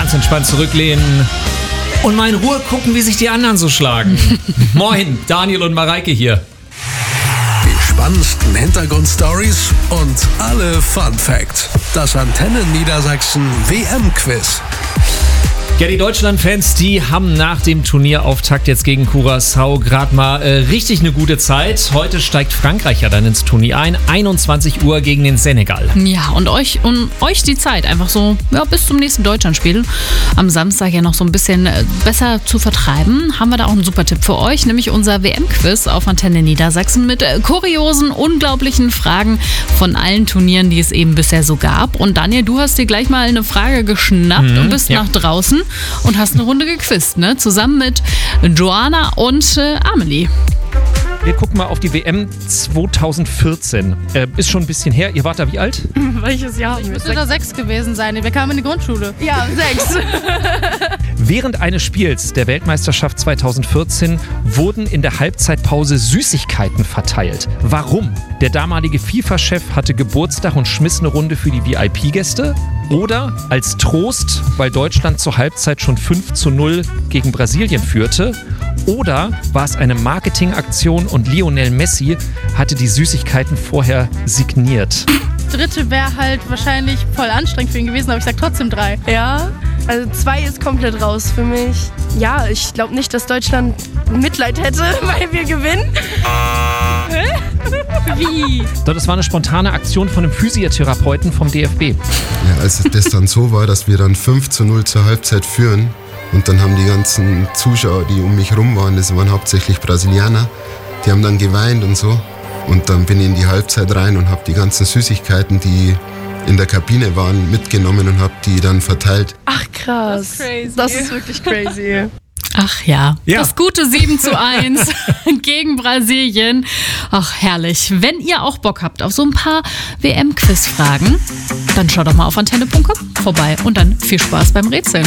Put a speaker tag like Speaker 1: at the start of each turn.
Speaker 1: ganz entspannt zurücklehnen und mal in Ruhe gucken, wie sich die anderen so schlagen. Moin, Daniel und Mareike hier.
Speaker 2: Die spannendsten Hintergrundstories und alle Fun Facts. Das Antenne Niedersachsen WM-Quiz.
Speaker 1: Ja, die Deutschland-Fans, die haben nach dem Turnierauftakt jetzt gegen Curaçao gerade mal richtig eine gute Zeit. Heute steigt Frankreich ja dann ins Turnier ein. 21 Uhr gegen den Senegal.
Speaker 3: Ja, und euch die Zeit einfach so bis zum nächsten Deutschlandspiel am Samstag ja noch so ein bisschen besser zu vertreiben, haben wir da auch einen super Tipp für euch, nämlich unser WM-Quiz auf Antenne Niedersachsen mit kuriosen, unglaublichen Fragen von allen Turnieren, die es eben bisher so gab. Und Daniel, du hast dir gleich mal eine Frage geschnappt und bist nach draußen und hast eine Runde gequizt, ne? Zusammen mit Joanna und Amelie.
Speaker 1: Wir gucken mal auf die WM 2014. Ist schon ein bisschen her. Ihr wart da wie alt?
Speaker 4: Welches Jahr?
Speaker 5: Ich müsste da 6 gewesen sein. Wir kamen in die Grundschule.
Speaker 4: Ja, 6.
Speaker 1: Während eines Spiels der Weltmeisterschaft 2014 wurden in der Halbzeitpause Süßigkeiten verteilt. Warum? Der damalige FIFA-Chef hatte Geburtstag und schmiss eine Runde für die VIP-Gäste? Oder als Trost, weil Deutschland zur Halbzeit schon 5:0 gegen Brasilien führte? Oder war es eine Marketingaktion und Lionel Messi hatte die Süßigkeiten vorher signiert?
Speaker 5: Dritte wäre halt wahrscheinlich voll anstrengend für ihn gewesen, aber ich sag trotzdem 3.
Speaker 4: Ja, also 2 ist komplett raus für mich. Ja, ich glaube nicht, dass Deutschland Mitleid hätte, weil wir gewinnen.
Speaker 5: Wie?
Speaker 1: Doch, das war eine spontane Aktion von einem Physiotherapeuten vom DFB.
Speaker 6: Ja, als das dann so war, dass wir dann 5:0 zur Halbzeit führen und dann haben die ganzen Zuschauer, die um mich rum waren, das waren hauptsächlich Brasilianer, die haben dann geweint und so. Und dann bin ich in die Halbzeit rein und habe die ganzen Süßigkeiten, die in der Kabine waren, mitgenommen und habe die dann verteilt.
Speaker 4: Ach krass, das ist wirklich crazy.
Speaker 3: Ach ja, das gute 7:1 gegen Brasilien. Ach, herrlich. Wenn ihr auch Bock habt auf so ein paar WM-Quiz-Fragen, dann schaut doch mal auf antenne.com vorbei und dann viel Spaß beim Rätseln.